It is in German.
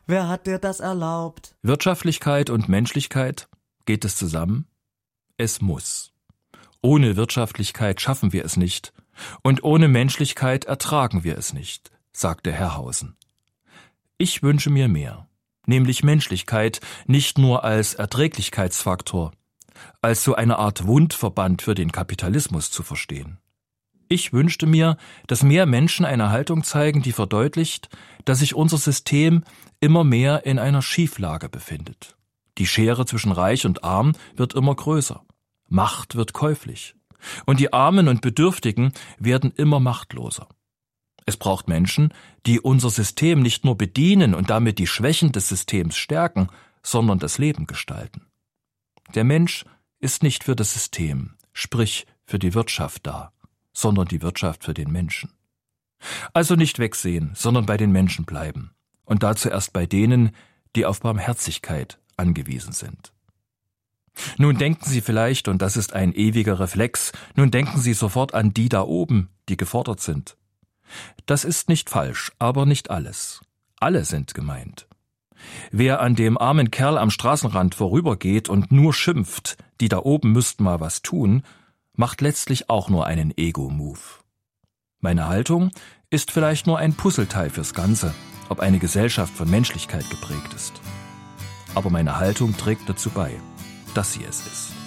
Wer hat dir das erlaubt? Wirtschaftlichkeit und Menschlichkeit, geht es zusammen? Es muss. Ohne Wirtschaftlichkeit schaffen wir es nicht und ohne Menschlichkeit ertragen wir es nicht, sagte Herrhausen. Ich wünsche mir mehr, nämlich Menschlichkeit nicht nur als Erträglichkeitsfaktor, als so eine Art Wundverband für den Kapitalismus zu verstehen. Ich wünschte mir, dass mehr Menschen eine Haltung zeigen, die verdeutlicht, dass sich unser System immer mehr in einer Schieflage befindet. Die Schere zwischen Reich und Arm wird immer größer. Macht wird käuflich. Und die Armen und Bedürftigen werden immer machtloser. Es braucht Menschen, die unser System nicht nur bedienen und damit die Schwächen des Systems stärken, sondern das Leben gestalten. Der Mensch ist nicht für das System, sprich für die Wirtschaft da, sondern die Wirtschaft für den Menschen. Also nicht wegsehen, sondern bei den Menschen bleiben. Und dazu erst bei denen, die auf Barmherzigkeit angewiesen sind. Nun denken Sie vielleicht, und das ist ein ewiger Reflex, nun denken Sie sofort an die da oben, die gefordert sind. Das ist nicht falsch, aber nicht alles. Alle sind gemeint. Wer an dem armen Kerl am Straßenrand vorübergeht und nur schimpft, die da oben müssten mal was tun, macht letztlich auch nur einen Ego-Move. Meine Haltung ist vielleicht nur ein Puzzleteil fürs Ganze, ob eine Gesellschaft von Menschlichkeit geprägt ist. Aber meine Haltung trägt dazu bei, dass sie es ist.